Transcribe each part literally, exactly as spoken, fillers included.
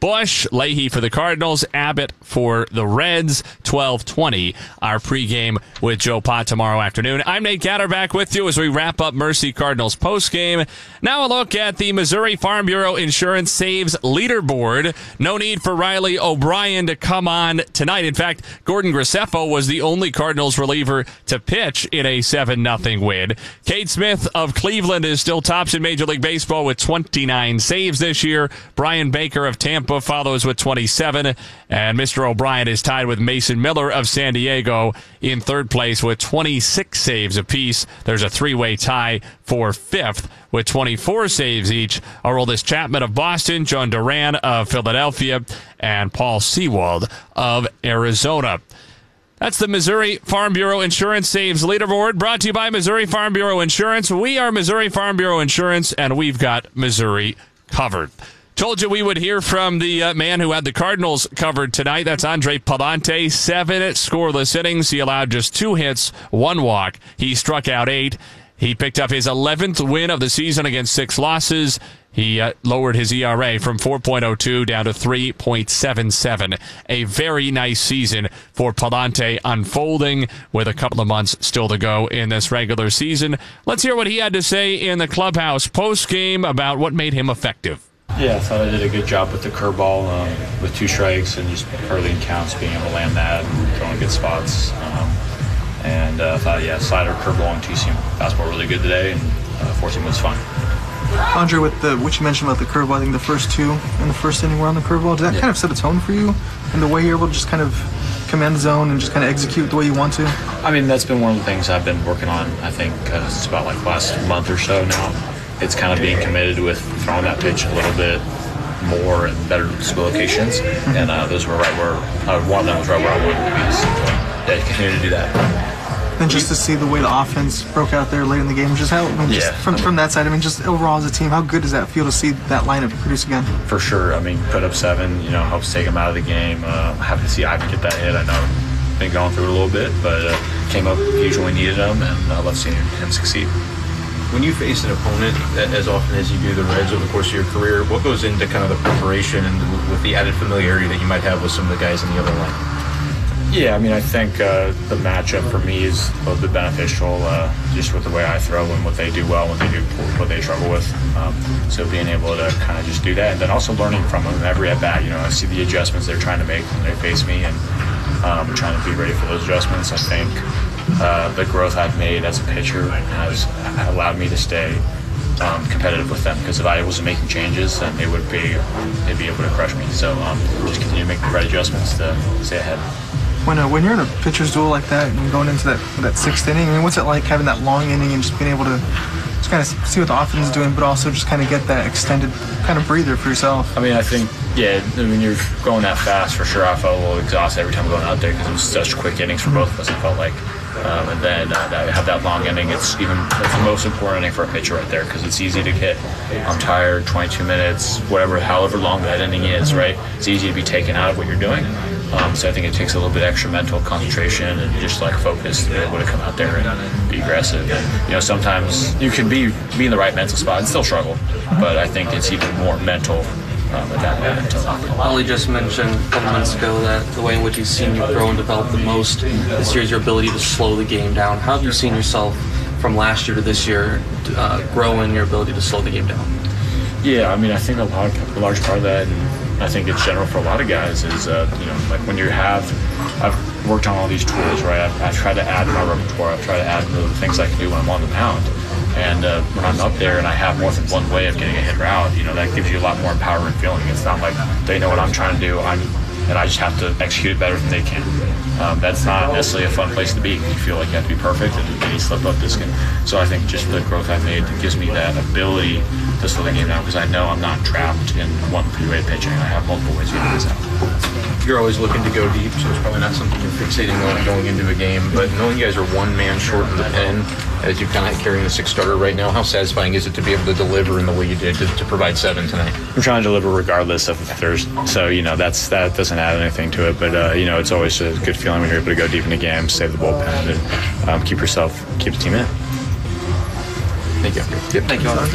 Bush, Leahy for the Cardinals, Abbott for the Reds, twelve twenty. Our pregame with Joe Pott tomorrow afternoon. I'm Nate Gatter back with you as we wrap up Mercy Cardinals postgame. Now a look at the Missouri Farm Bureau Insurance Saves leaderboard. No need for Riley O'Brien to come on tonight. In fact, Gordon Graceffo was the only Cardinals reliever to pitch in a seven nothing win. Cade Smith of Cleveland is still tops in Major League Baseball with twenty-nine saves this year. Brian Baker of Tampa follows with twenty-seven. And Mister O'Brien is tied with Mason Miller of San Diego in third place with twenty-six saves apiece. There's a three-way tie for fifth with twenty-four saves each. Aroldis Chapman of Boston, John Duran of Philadelphia, and Paul Sewald of Arizona. That's the Missouri Farm Bureau Insurance Saves leaderboard, brought to you by Missouri Farm Bureau Insurance. We are Missouri Farm Bureau Insurance, and we've got Missouri covered. Told you we would hear from the uh, man who had the Cardinals covered tonight. That's Andre Pallante. Seven scoreless innings. He allowed just two hits, one walk. He struck out eight. He picked up his eleventh win of the season against six losses. He uh, lowered his E R A from four point oh two down to three point seven seven. A very nice season for Pallante unfolding with a couple of months still to go in this regular season. Let's hear what he had to say in the clubhouse post-game about what made him effective. Yeah, I thought I did a good job with the curveball, um, with two strikes and just early in counts, being able to land that and throwing good spots. Um, and I uh, thought, yeah, slider, curveball, and two-seam fastball really good today, and uh, four-seam was fun. Andre, with the what you mentioned about the curveball, I think the first two in the first inning were on the curveball. Did that yeah. kind of set a tone for you in the way you're able to just kind of command the zone and just kind of execute the way you want to? I mean, that's been one of the things I've been working on, I think, uh, it's about like last month or so now. It's kind of being committed with throwing that pitch a little bit more and better locations, mm-hmm. and uh, those were right where uh, one of them was right where I wanted to be. So yeah, continue to do that. And just to see the way the offense broke out there late in the game, just how I mean, just yeah. from from that side, I mean, just overall as a team, how good does that feel to see that lineup produce again? For sure. I mean, put up seven, you know, helps take them out of the game. Uh, happy to see Ivan get that hit. I know been going through it a little bit, but uh, came up huge when we needed him, and I uh, love seeing him succeed. When you face an opponent as often as you do the Reds over the course of your career, what goes into kind of the preparation and with the added familiarity that you might have with some of the guys in the other line? Yeah, I mean, I think uh, the matchup for me is a little bit beneficial, uh, just with the way I throw and what they do well, what they do, what they struggle with. Um, so being able to kind of just do that, and then also learning from them every at bat. You know, I see the adjustments they're trying to make when they face me, and um, trying to be ready for those adjustments. I think uh, the growth I've made as a pitcher has allowed me to stay um, competitive with them. Because if I wasn't making changes, then they would be they'd be able to crush me. So um, just continue to make the right adjustments to stay ahead. When uh, when you're in a pitcher's duel like that and going into that that sixth inning, I mean, what's it like having that long inning and just being able to just kind of see what the offense is doing, but also just kind of get that extended kind of breather for yourself? I mean, I think, yeah, I mean, you're going that fast for sure. I felt a little exhausted every time going out there because it was such quick innings for both of us, it felt like. Um, and then uh, that, have that long inning. It's even it's the most important inning for a pitcher right there because it's easy to get, I'm tired, twenty-two minutes, whatever, however long that inning is, right? It's easy to be taken out of what you're doing. Um, so I think it takes a little bit extra mental concentration and just like focus to be able to come out there and be aggressive. And, you know, sometimes you can be, be in the right mental spot and still struggle, but I think it's even more mental. Um, at that moment. Ollie just mentioned a couple minutes ago that the way in which he's seen you grow and develop the most this year is your ability to slow the game down. How have you seen yourself from last year to this year uh, grow in your ability to slow the game down? Yeah, I mean, I think a, lot, a large part of that, and I think it's general for a lot of guys, is, uh, you know, like when you have, I've worked on all these tools, right? I've, I've tried to add to my repertoire. I've tried to add the things I can do when I'm on the mound. And uh, when I'm up there and I have more than one way of getting a hit route, you know, that gives you a lot more empowering feeling. It's not like they know what I'm trying to do, I'm, and I just have to execute it better than they can. Um, that's not necessarily a fun place to be. You feel like you have to be perfect and any slip up this can. So I think just the growth I've made gives me that ability to slow the game down because I know I'm not trapped in one three-way pitching. I have multiple ways to get this out. You're always looking to go deep, so it's probably not something you're fixating on going into a game. But knowing you guys are one man short in the pen, as you're kind of carrying the sixth starter right now, how satisfying is it to be able to deliver in the way you did to, to provide seven tonight? I'm trying to deliver regardless of if there's, so, you know, that's that doesn't add anything to it. But, uh, you know, it's always a good feeling when you're able to go deep in the game, save the bullpen, and um, keep yourself, keep the team in. Thank you. Yep. Thank you, Andre.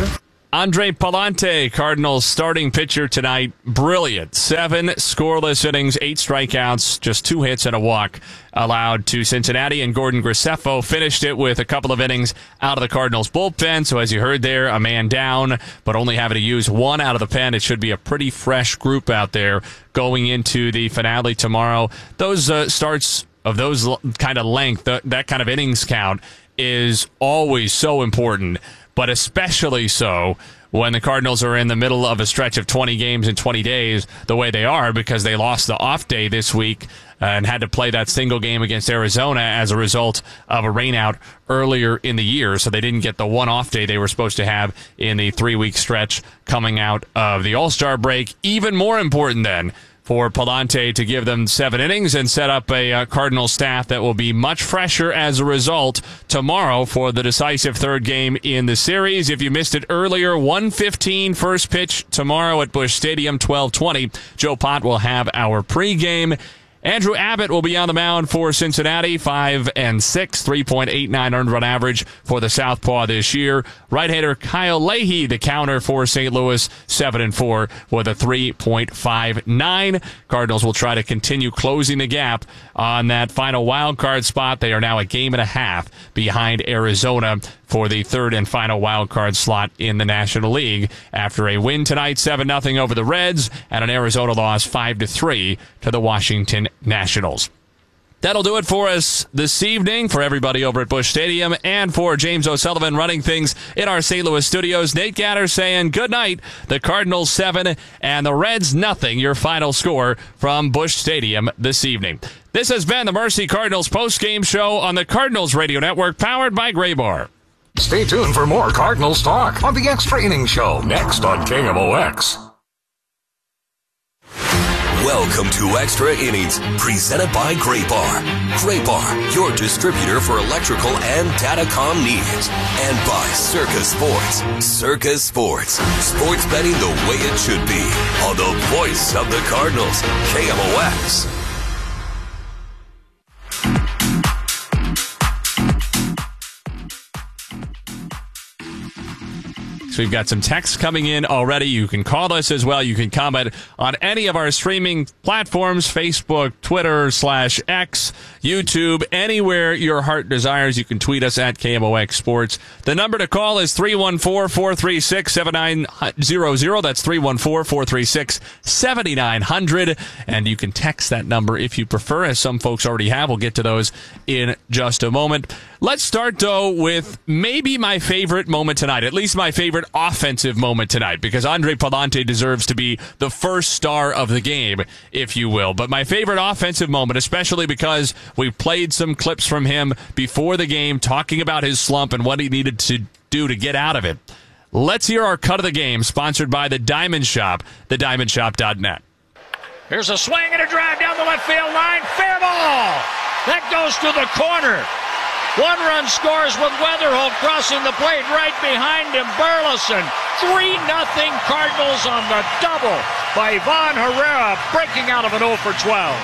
Andre Palante, Cardinals starting pitcher tonight, brilliant. Seven scoreless innings, eight strikeouts, just two hits and a walk allowed to Cincinnati, and Gordon Graceffo finished it with a couple of innings out of the Cardinals bullpen. So as you heard there, a man down, but only having to use one out of the pen. It should be a pretty fresh group out there going into the finale tomorrow. Those uh, starts of those l- kind of length, th- that kind of innings count is always so important, but especially so when the Cardinals are in the middle of a stretch of twenty games in twenty days the way they are, because they lost the off day this week and had to play that single game against Arizona as a result of a rainout earlier in the year. So they didn't get the one off day they were supposed to have in the three-week stretch coming out of the All-Star break. Even more important then for Palante to give them seven innings and set up a uh, Cardinal staff that will be much fresher as a result tomorrow for the decisive third game in the series. If you missed it earlier, one fifteen first pitch tomorrow at Busch Stadium, twelve twenty. Joe Pott will have our pregame. Andrew Abbott will be on the mound for Cincinnati, five and six, three point eight nine earned run average for the Southpaw this year. Right-hander Kyle Leahy, the counter for Saint Louis, seven and four with a three point five nine. Cardinals will try to continue closing the gap on that final wild card spot. They are now a game and a half behind Arizona for the third and final wild card slot in the National League after a win tonight, seven nothing over the Reds, and an Arizona loss five to three to the Washington Nationals. That'll do it for us this evening. For everybody over at Busch Stadium and for James O'Sullivan running things in our Saint Louis studios, Nate Gatter saying good night. The Cardinals seven and the Reds nothing, your final score from Busch Stadium this evening. This has been the Mercy Cardinals post-game show on the Cardinals Radio Network, powered by Graybar. Stay tuned for more Cardinals talk on the Extra Innings Show, next on K M O X. Welcome to Extra Innings, presented by Graybar. Graybar, your distributor for electrical and datacom needs. And by Circa Sports. Circa Sports. Sports betting the way it should be. On the voice of the Cardinals, K M O X. We've got some texts coming in already. You can call us as well. You can comment on any of our streaming platforms, Facebook, Twitter, slash X, YouTube, anywhere your heart desires. You can tweet us at K M O X Sports. The number to call is three one four, four three six, seven nine zero zero. That's three one four, four three six, seven nine zero zero. And you can text that number if you prefer, as some folks already have. We'll get to those in just a moment. Let's start, though, with maybe my favorite moment tonight, at least my favorite offensive moment tonight, because Andre Palante deserves to be the first star of the game, if you will. But my favorite offensive moment, especially because we played some clips from him before the game talking about his slump and what he needed to do to get out of it. Let's hear our cut of the game, sponsored by The Diamond Shop, the diamond shop dot net. Here's a swing and a drive down the left field line. Fair ball. That goes to the corner. One run scores with Weatherholt crossing the plate right behind him. Burleson. three nothing Cardinals on the double by Ivan Herrera, breaking out of an oh for twelve.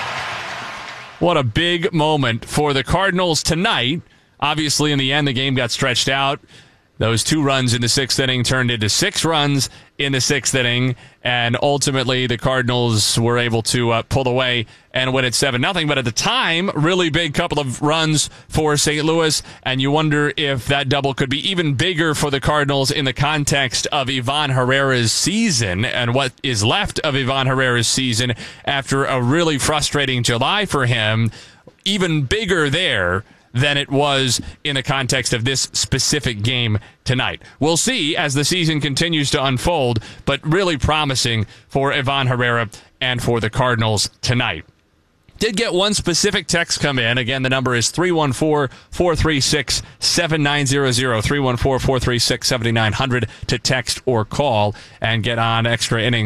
What a big moment for the Cardinals tonight. Obviously, in the end, the game got stretched out. Those two runs in the sixth inning turned into six runs in the sixth inning, and ultimately the Cardinals were able to uh, pull away and win at seven nothing. But at the time, really big couple of runs for Saint Louis, and you wonder if that double could be even bigger for the Cardinals in the context of Ivan Herrera's season and what is left of Ivan Herrera's season after a really frustrating July for him. Even bigger there than it was in the context of this specific game tonight. We'll see as the season continues to unfold, but really promising for Ivan Herrera and for the Cardinals tonight. Did get one specific text come in. Again, the number is three one four, four three six, seven nine zero zero, three one four, four three six, seven nine zero zero to text or call and get on Extra Innings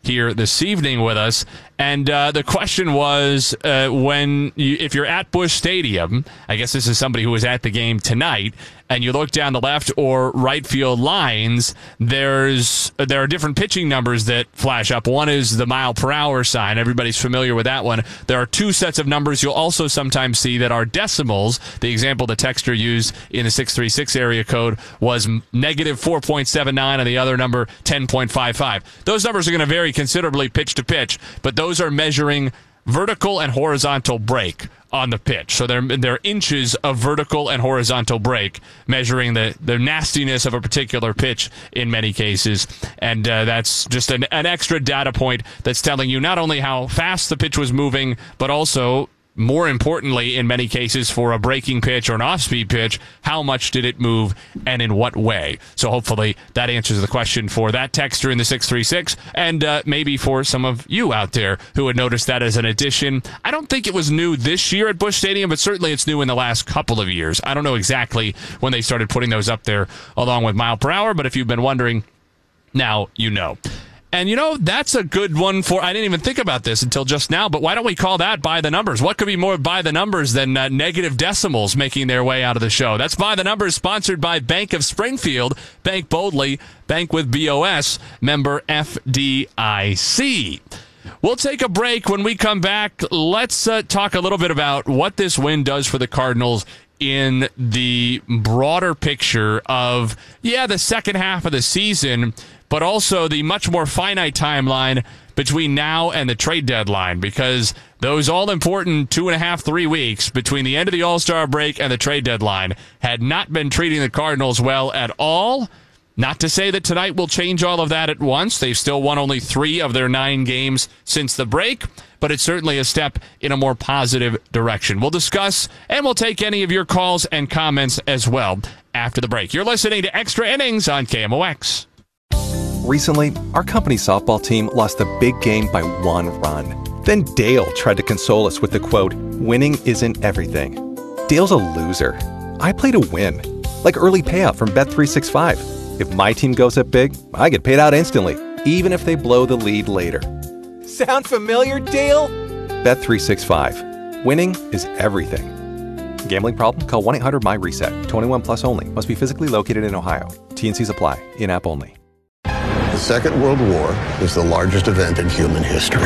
here this evening with us. And uh, the question was, uh, when you, if you're at Busch Stadium, I guess this is somebody who was at the game tonight, and you look down the left or right field lines, there's there are different pitching numbers that flash up. One is the mile per hour sign. Everybody's familiar with that one. There are two sets of numbers you'll also sometimes see that are decimals. The example the texter used in the six three six area code was negative four point seven nine, and the other number ten point five five. Those numbers are going to vary considerably pitch to pitch, but those are measuring vertical and horizontal break on the pitch. So they're, they're inches of vertical and horizontal break, measuring the, the nastiness of a particular pitch in many cases. And uh, that's just an, an extra data point that's telling you not only how fast the pitch was moving, but also, more importantly, in many cases for a breaking pitch or an off-speed pitch, how much did it move and in what way? So hopefully that answers the question for that texter in the six three six, and uh, maybe for some of you out there who would notice that as an addition. I don't think it was new this year at Busch Stadium, but certainly it's new in the last couple of years. I don't know exactly when they started putting those up there along with mile per hour, but if you've been wondering, now you know. And, you know, that's a good one for, I didn't even think about this until just now, but why don't we call that by the numbers? What could be more by the numbers than uh, negative decimals making their way out of the show? That's By the Numbers, sponsored by Bank of Springfield. Bank boldly, bank with B O S, member F D I C. We'll take a break. When we come back, let's uh, talk a little bit about what this win does for the Cardinals in the broader picture of, yeah, the second half of the season, but also the much more finite timeline between now and the trade deadline, because those all-important two and a half, three weeks between the end of the All-Star break and the trade deadline had not been treating the Cardinals well at all. Not to say that tonight will change all of that at once. They've still won only three of their nine games since the break, but it's certainly a step in a more positive direction. We'll discuss, and we'll take any of your calls and comments as well after the break. You're listening to Extra Innings on K M O X. Recently, our company softball team lost a big game by one run. Then Dale tried to console us with the quote, "Winning isn't everything." Dale's a loser. I play to win, like early payout from Bet three sixty-five. If my team goes up big, I get paid out instantly, even if they blow the lead later. Sound familiar, Dale? Bet three sixty-five. Winning is everything. Gambling problem? Call one eight hundred M Y reset. twenty-one plus only. Must be physically located in Ohio. T N Cs apply. In-app only. The Second World War was the largest event in human history.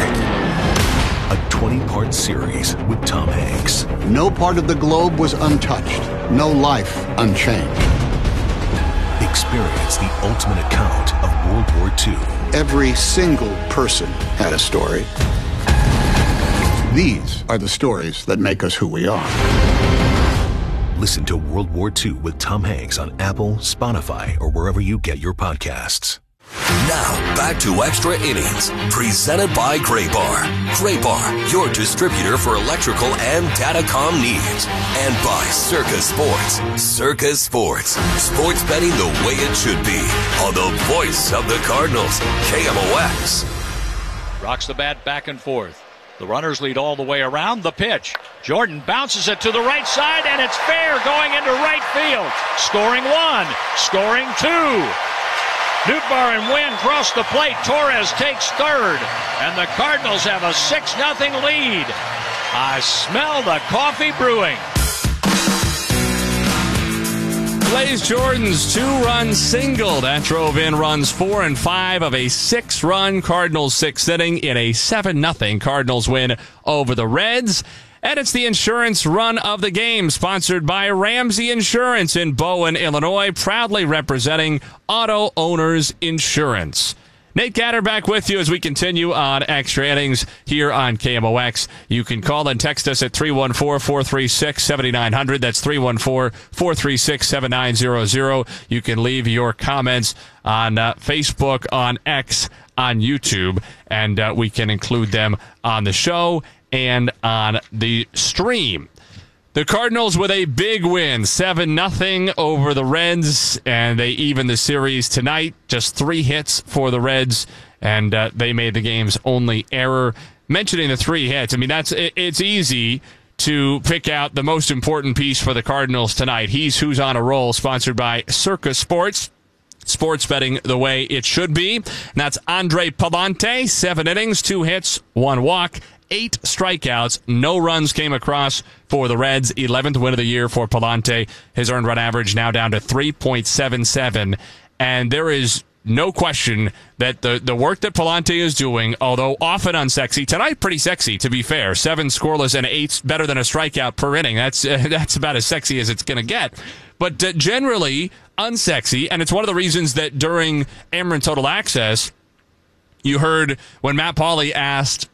A twenty-part series with Tom Hanks. No part of the globe was untouched. No life unchanged. Experience the ultimate account of World War Two. Every single person had a story. These are the stories that make us who we are. Listen to World War Two with Tom Hanks on Apple, Spotify, or wherever you get your podcasts. Now, back to Extra Innings, presented by Gray Bar. Gray Bar, your distributor for electrical and datacom needs. And by Circa Sports. Circa Sports. Sports betting the way it should be. On the voice of the Cardinals, K M O X. Rocks the bat back and forth. The runners lead all the way around. The pitch. Jordan bounces it to the right side, and it's fair going into right field. Scoring one. Scoring two. Nootbaar and Wynn cross the plate. Torres takes third. And the Cardinals have a six nothing lead. I smell the coffee brewing. Blaze Jordan's two-run single. That drove in runs four and five of a six-run Cardinals sixth inning in a seven nothing Cardinals win over the Reds. And it's the insurance run of the game, sponsored by Ramsey Insurance in Bowen, Illinois, proudly representing auto owners insurance. Nate Gatter back with you as we continue on Extra Innings here on K M O X. You can call and text us at three one four, four three six, seven nine zero zero. That's three one four, four three six, seven nine zero zero. You can leave your comments on uh, Facebook, on X, on YouTube, and uh, we can include them on the show and on the stream. The Cardinals with a big win, seven nothing over the Reds, and they even the series tonight. Just three hits for the Reds, and uh, they made the game's only error. Mentioning the three hits, I mean, that's it, it's easy to pick out the most important piece for the Cardinals tonight. He's Who's on a Roll, sponsored by Circa Sports. sports betting the way it should be. And that's Andre Pallante, seven innings, two hits, one walk, eight strikeouts, no runs came across for the Reds. eleventh win of the year for Pallante. His earned run average now down to three point seven seven. And there is no question that the, the work that Pallante is doing, although often unsexy, tonight pretty sexy, to be fair. Seven scoreless and eight better than a strikeout per inning. That's uh, that's about as sexy as it's going to get. But uh, generally unsexy, and it's one of the reasons that during Ameren Total Access, you heard when Matt Pauley asked